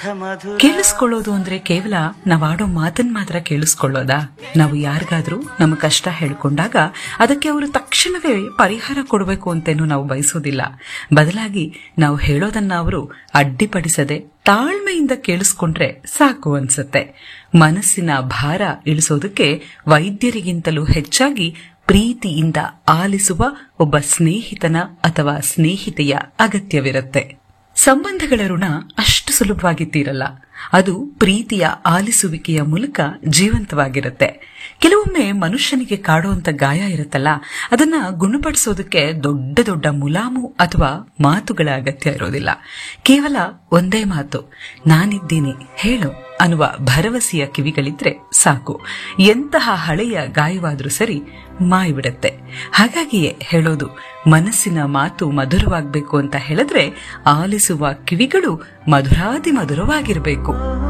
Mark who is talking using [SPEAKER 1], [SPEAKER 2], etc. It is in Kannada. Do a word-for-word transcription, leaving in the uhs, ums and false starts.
[SPEAKER 1] ಕೇಳಿಸ್ಕೊಳ್ಳೋದು ಅಂದ್ರೆ ಕೇವಲ ನಾವ್ ಆಡೋ ಮಾತನ್ ಮಾತ್ರ ಕೇಳಿಸ್ಕೊಳ್ಳೋದಾ? ನಾವು ಯಾರಿಗಾದ್ರೂ ನಮ್ಮ ಕಷ್ಟ ಹೇಳ್ಕೊಂಡಾಗ ಅದಕ್ಕೆ ಅವರು ತಕ್ಷಣವೇ ಪರಿಹಾರ ಕೊಡಬೇಕು ಅಂತೇನು ನಾವು ಬಯಸೋದಿಲ್ಲ. ಬದಲಾಗಿ ನಾವು ಹೇಳೋದನ್ನ ಅವರು ಅಡ್ಡಿಪಡಿಸದೆ ತಾಳ್ಮೆಯಿಂದ ಕೇಳಿಸ್ಕೊಂಡ್ರೆ ಸಾಕು ಅನ್ಸತ್ತೆ. ಮನಸ್ಸಿನ ಭಾರ ಇಳಿಸೋದಕ್ಕೆ ವೈದ್ಯರಿಗಿಂತಲೂ ಹೆಚ್ಚಾಗಿ ಪ್ರೀತಿಯಿಂದ ಆಲಿಸುವ ಒಬ್ಬ ಸ್ನೇಹಿತನ ಅಥವಾ ಸ್ನೇಹಿತೆಯ ಅಗತ್ಯವಿರುತ್ತೆ. ಸಂಬಂಧಗಳ ಋಣ ಅಷ್ಟು ಸುಲಭವಾಗಿ ತೀರಲ್ಲ. ಅದು ಪ್ರೀತಿಯ ಆಲಿಸುವಿಕೆಯ ಮೂಲಕ ಜೀವಂತವಾಗಿರುತ್ತೆ. ಕೆಲವೊಮ್ಮೆ ಮನುಷ್ಯನಿಗೆ ಕಾಡುವಂತ ಗಾಯ ಇರುತ್ತಲ್ಲ, ಅದನ್ನ ಗುಣಪಡಿಸೋದಕ್ಕೆ ದೊಡ್ಡ ದೊಡ್ಡ ಮುಲಾಮು ಅಥವಾ ಮಾತುಗಳ ಅಗತ್ಯ ಇರೋದಿಲ್ಲ. ಕೇವಲ ಒಂದೇ ಮಾತು, ನಾನಿದ್ದೀನಿ ಹೇಳು ಅನ್ನುವ ಭರವಸೆಯ ಕಿವಿಗಳಿದ್ರೆ ಸಾಕು. ಎಂತಹ ಹಳೆಯ ಗಾಯವಾದ್ರೂ ಸರಿ ಮಾಯ್ಬಿಡತ್ತೆ. ಹಾಗಾಗಿಯೇ ಹೇಳೋದು, ಮನಸ್ಸಿನ ಮಾತು ಮಧುರವಾಗಬೇಕು ಅಂತ ಹೇಳಿದ್ರೆ ಆಲಿಸುವ ಕಿವಿಗಳು ಮಧುರಾದಿ ಮಧುರವಾಗಿರಬೇಕು.